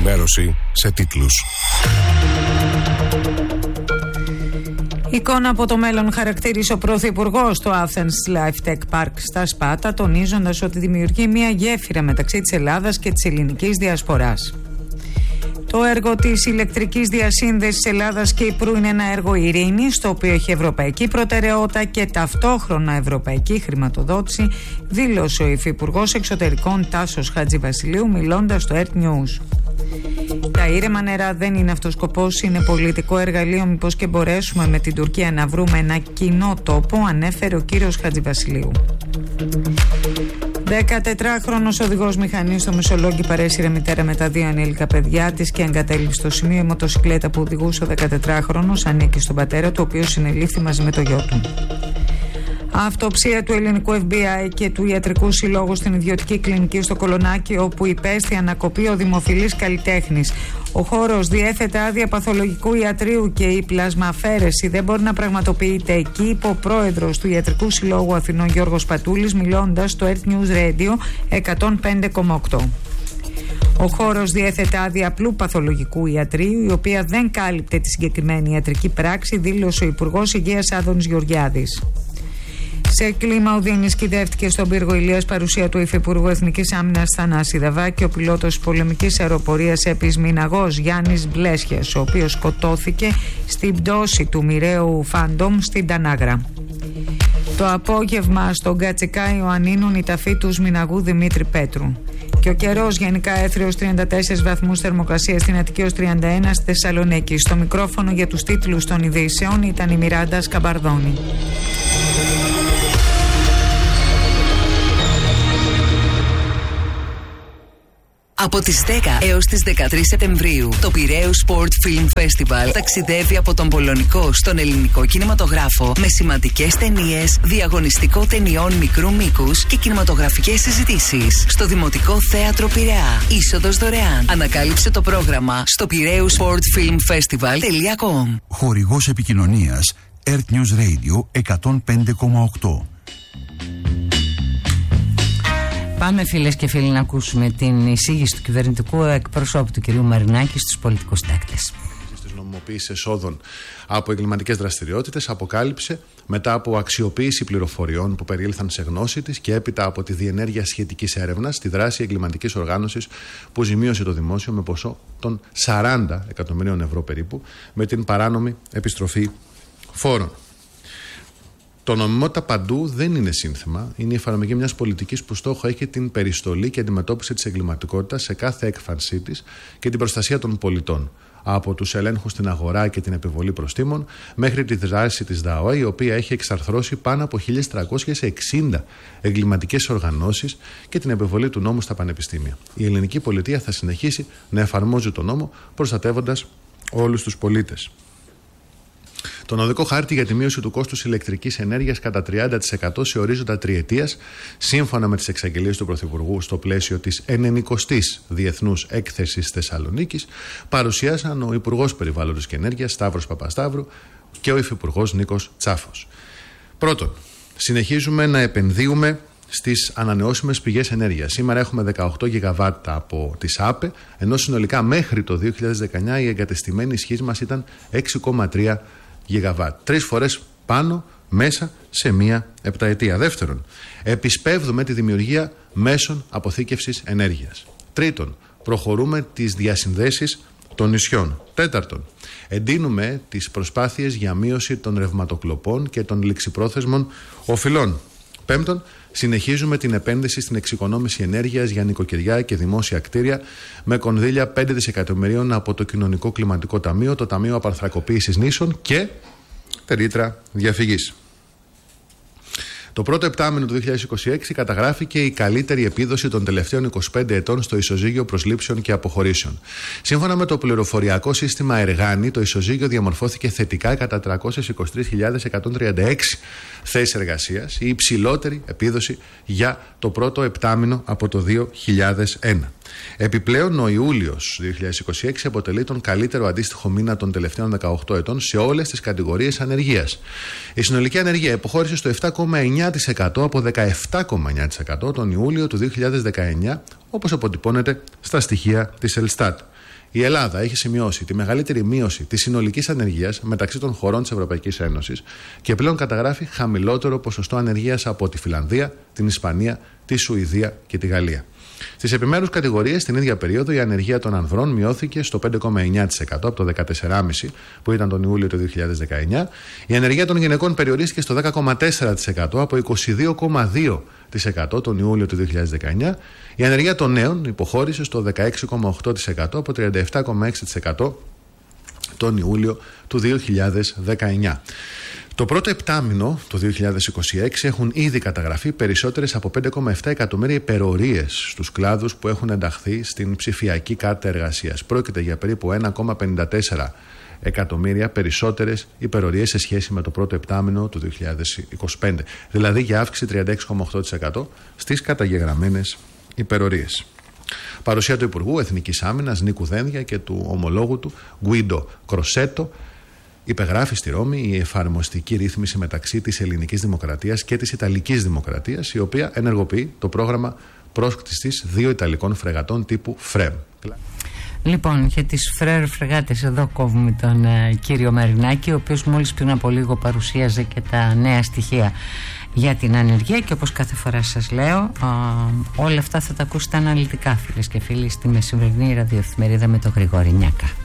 Ενημέρωση σε τίτλους. Εικόνα από το μέλλον χαρακτήρισε ο Πρωθυπουργός στο Athens Life Tech Park στα Σπάτα, τονίζοντας ότι δημιουργεί μια γέφυρα μεταξύ της Ελλάδας και της ελληνικής διασποράς. Το έργο της ηλεκτρικής διασύνδεσης Ελλάδας και Κύπρου είναι ένα έργο ειρήνης, το οποίο έχει ευρωπαϊκή προτεραιότητα και ταυτόχρονα ευρωπαϊκή χρηματοδότηση, δήλωσε ο Υφυπουργός Εξωτερικών Τάσος Χατζηβασιλείου μιλώντας στο Earth News. Τα ήρεμα νερά δεν είναι αυτός σκοπός, είναι πολιτικό εργαλείο. Μήπως και μπορέσουμε με την Τουρκία να βρούμε ένα κοινό τόπο, ανέφερε ο κύριος Χατζηβασιλείου. 14χρονος οδηγός μηχανής στο Μεσολόγγι παρέσυρε μητέρα με τα 2 ανήλικα παιδιά της και εγκατέλειψε στο σημείο. Η μοτοσυκλέτα που οδηγούσε ο 14χρονος ανήκει στον πατέρα του, ο οποίος συνελήφθη μαζί με το γιο του. Αυτοψία του ελληνικού FBI και του Ιατρικού Συλλόγου στην ιδιωτική κλινική στο Κολονάκι, όπου υπέστη ανακοπή ο δημοφιλής καλλιτέχνης. Ο χώρος διέθετε άδεια παθολογικού ιατρίου και η πλασμαφαίρεση δεν μπορεί να πραγματοποιείται εκεί, είπε ο πρόεδρος του Ιατρικού Συλλόγου Αθηνών Γιώργος Πατούλης, μιλώντας στο Earth News Radio 105,8. Ο χώρος διέθετε άδεια απλού παθολογικού ιατρίου, η οποία δεν κάλυπτε τη συγκεκριμένη ιατρική πράξη, δήλωσε ο Υπουργός Υγείας Άδωνης Γεωργιάδης. Σε κλίμα ουδίνης κυδεύτηκε στον πύργο Ηλίας παρουσία του Υφυπουργού Εθνικής Άμυνας Θανάση Δαβάκη, ο πιλότος πολεμικής αεροπορίας Επισμηναγός Γιάννης Μπλέσχιας, ο οποίος σκοτώθηκε στην πτώση του μοιραίου Φάντομ στην Τανάγρα. Το απόγευμα στον Κατσικά Ιωαννίνων η ταφή του Σμηναγού Δημήτρη Πέτρου. Και ο καιρός γενικά έθριος 34 βαθμούς θερμοκρασία στην Αττική ως 31 στη Θεσσαλονίκη. Στο μικρόφωνο για τους τίτλους των ειδήσεων ήταν η Μιράντα Σκαμπαρδόνη. Από τις 10 έως τις 13 Σεπτεμβρίου, το Πειραίους Sport Film Festival ταξιδεύει από τον πολωνικό στον ελληνικό κινηματογράφο με σημαντικές ταινίες, διαγωνιστικό ταινιών μικρού μήκους και κινηματογραφικές συζητήσεις στο Δημοτικό Θέατρο Πειραιά. Είσοδος δωρεάν. Ανακάλυψε το πρόγραμμα στο piraeussportfilmfestival.com. Χορηγός επικοινωνίας Earth News Radio 105,8. Πάμε φίλες και φίλοι να ακούσουμε την εισήγηση του κυβερνητικού εκπροσώπου του κυρίου Μαρινάκη στους πολιτικούς τάκτες. Της νομιμοποίησης εσόδων από εγκληματικές δραστηριότητες αποκάλυψε μετά από αξιοποίηση πληροφοριών που περιήλθαν σε γνώση της και έπειτα από τη διενέργεια σχετικής έρευνας τη δράση εγκληματικής οργάνωσης που ζημίωσε το δημόσιο με ποσό των 40 εκατομμυρίων ευρώ περίπου με την παράνομη επιστροφή φόρων. Το νομιμότητα παντού δεν είναι σύνθημα, είναι η εφαρμογή μιας πολιτικής που στόχο έχει την περιστολή και αντιμετώπιση της εγκληματικότητας σε κάθε έκφανσή της και την προστασία των πολιτών. Από τους ελέγχους στην αγορά και την επιβολή προστίμων μέχρι τη δράση της ΔΑΟΕ, η οποία έχει εξαρθρώσει πάνω από 1.360 εγκληματικές οργανώσεις και την επιβολή του νόμου στα πανεπιστήμια. Η ελληνική πολιτεία θα συνεχίσει να εφαρμόζει τον νόμο προστατεύοντας όλους τους πολίτες. Τον οδικό χάρτη για τη μείωση του κόστους ηλεκτρικής ενέργειας κατά 30% σε ορίζοντα τριετίας, σύμφωνα με τις εξαγγελίες του Πρωθυπουργού στο πλαίσιο της 90ης Διεθνούς Έκθεσης Θεσσαλονίκης, παρουσίασαν ο Υπουργός Περιβάλλοντος και Ενέργειας Σταύρος Παπασταύρου και ο Υφυπουργός Νίκος Τσάφος. Πρώτον, συνεχίζουμε να επενδύουμε στις ανανεώσιμες πηγές ενέργειας. Σήμερα έχουμε 18 γιγαβάτα από τις ΑΠΕ, ενώ συνολικά μέχρι το 2019 η εγκατεστημένη ισχύς μας ήταν 6,3 γιγαβάτ. 3 φορές πάνω μέσα σε μία επταετία. Δεύτερον, επισπεύδουμε τη δημιουργία μέσων αποθήκευσης ενέργειας. Τρίτον, προχωρούμε τις διασυνδέσεις των νησιών. Τέταρτον, εντείνουμε τις προσπάθειες για μείωση των ρευματοκλοπών και των ληξιπρόθεσμων οφειλών. Πέμπτον, συνεχίζουμε την επένδυση στην εξοικονόμηση ενέργειας για νοικοκυριά και δημόσια κτίρια με κονδύλια 5 δισεκατομμυρίων από το Κοινωνικό Κλιματικό Ταμείο, το Ταμείο Απανθρακοποίησης Νήσων και τη ρήτρα διαφυγής. Το πρώτο επτάμηνο του 2026 καταγράφηκε η καλύτερη επίδοση των τελευταίων 25 ετών στο ισοζύγιο προσλήψεων και αποχωρήσεων. Σύμφωνα με το πληροφοριακό σύστημα Εργάνη, το ισοζύγιο διαμορφώθηκε θετικά κατά 323.136 θέσεις εργασίας, η υψηλότερη επίδοση για το πρώτο επτάμηνο από το 2001. Επιπλέον, ο Ιούλιος 2026 αποτελεί τον καλύτερο αντίστοιχο μήνα των τελευταίων 18 ετών σε όλες τις κατηγορίες ανεργίας. Η συνολική ανεργία υποχώρησε στο 7,9% από 17,9% τον Ιούλιο του 2019, όπως αποτυπώνεται στα στοιχεία της Ελστάτ. Η Ελλάδα έχει σημειώσει τη μεγαλύτερη μείωση της συνολικής ανεργίας μεταξύ των χωρών της Ευρωπαϊκής Ένωσης και πλέον καταγράφει χαμηλότερο ποσοστό ανεργίας από τη Φιλανδία, την Ισπανία, τη Σουηδία και τη Γαλλία. Στις επιμέρους κατηγορίες, την ίδια περίοδο, η ανεργία των ανδρών μειώθηκε στο 5,9% από το 14,5% που ήταν τον Ιούλιο του 2019. Η ανεργία των γυναικών περιορίστηκε στο 10,4% από 22,2% τον Ιούλιο του 2019. Η ανεργία των νέων υποχώρησε στο 16,8% από 37,6% τον Ιούλιο του 2019. Το πρώτο επτάμηνο του 2026 έχουν ήδη καταγραφεί περισσότερες από 5,7 εκατομμύρια υπερορίες στους κλάδους που έχουν ενταχθεί στην ψηφιακή κάρτα εργασίας. Πρόκειται για περίπου 1,54 εκατομμύρια περισσότερες υπερορίες σε σχέση με το πρώτο επτάμηνο του 2025. Δηλαδή για αύξηση 36,8% στις καταγεγραμμένες υπερορίες. Παρουσία του Υπουργού Εθνικής Άμυνας Νίκου Δένδια και του ομολόγου του Γκουίντο Κροσέτο υπεγράφει στη Ρώμη η εφαρμοστική ρύθμιση μεταξύ της Ελληνικής Δημοκρατίας και της Ιταλικής Δημοκρατίας, η οποία ενεργοποιεί το πρόγραμμα πρόσκλησης 2 Ιταλικών φρεγατών τύπου ΦΡΕΜ. Λοιπόν, για τις φρεγάτες εδώ κόβουμε τον κύριο Μαρινάκη, ο οποίος μόλις πριν από λίγο παρουσίαζε και τα νέα στοιχεία για την ανεργία και όπως κάθε φορά σας λέω, όλα αυτά θα τα ακούσετε αναλυτικά, φίλες και φίλοι, στη μεσημερινή ραδιοεφημερίδα με τον Γρηγόρη Νιάκα.